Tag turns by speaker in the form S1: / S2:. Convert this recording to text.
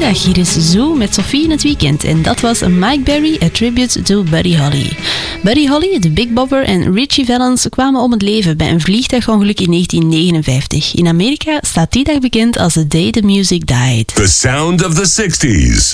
S1: Goedemiddag, hier is Zoo met Sophie in het weekend. En dat was Mike Berry, a tribute to Buddy Holly. Buddy Holly, de Big Bopper en Richie Valens kwamen om het leven bij een vliegtuigongeluk in 1959. In Amerika staat die dag bekend als The Day the Music Died.
S2: The sound of the 60s.